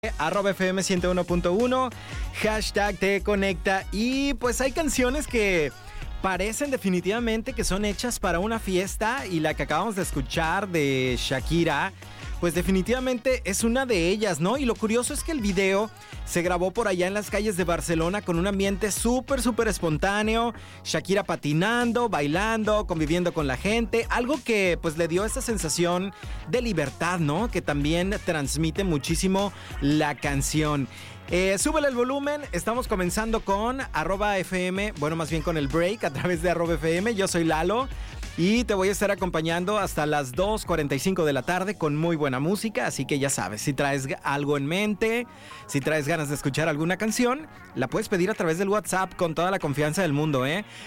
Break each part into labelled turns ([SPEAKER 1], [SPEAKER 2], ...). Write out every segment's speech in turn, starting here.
[SPEAKER 1] @FM 101.1, hashtag te conecta. Y pues hay canciones que parecen definitivamente que son hechas para una fiesta, y la que acabamos de escuchar de Shakira, pues definitivamente es una de ellas, ¿no? Y lo curioso es que el video se grabó por allá en las calles de Barcelona con un ambiente súper espontáneo. Shakira patinando, bailando, conviviendo con la gente. Algo que pues le dio esa sensación de libertad, ¿no? Que también transmite muchísimo la canción. Súbele el volumen, estamos comenzando con @FM, bueno, más bien con el break a través de @FM. Yo soy Lalo y te voy a estar acompañando hasta las 2:45 de la tarde con muy buena música, así que ya sabes, si traes algo en mente, si traes ganas de escuchar alguna canción, la puedes pedir a través del WhatsApp con toda la confianza del mundo,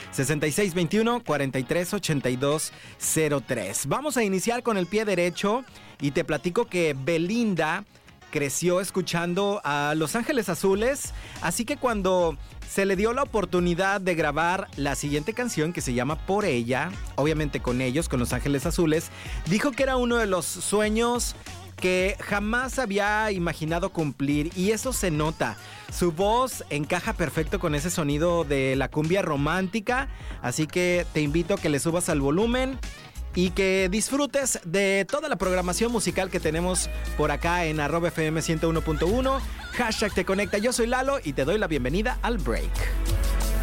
[SPEAKER 1] 6621-438203. Vamos a iniciar con el pie derecho y te platico que Belinda creció escuchando a Los Ángeles Azules, así que cuando se le dio la oportunidad de grabar la siguiente canción, que se llama Por Ella, obviamente con ellos, con Los Ángeles Azules, dijo que era uno de los sueños que jamás había imaginado cumplir, y eso se nota. Su voz encaja perfecto con ese sonido de la cumbia romántica, así que te invito a que le subas al volumen y que disfrutes de toda la programación musical que tenemos por acá en @FM 101.1, hashtag te conecta. Yo soy Lalo y te doy la bienvenida al break.